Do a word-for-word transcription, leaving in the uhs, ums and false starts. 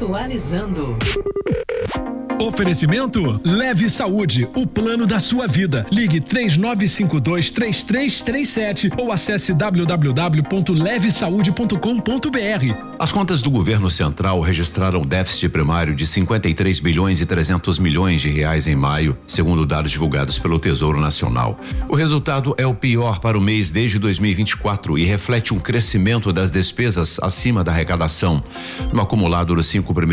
Atualizando. Oferecimento Leve Saúde, o plano da sua vida. Ligue três nove cinco dois, três três três sete ou acesse w w w ponto leve saúde ponto com ponto b r. As contas do governo central registraram déficit primário de cinquenta e três bilhões e trezentos milhões de reais em maio, segundo dados divulgados pelo Tesouro Nacional. O resultado é o pior para o mês desde dois mil e vinte e quatro e reflete um crescimento das despesas acima da arrecadação. No acumulado dos cinco primeiros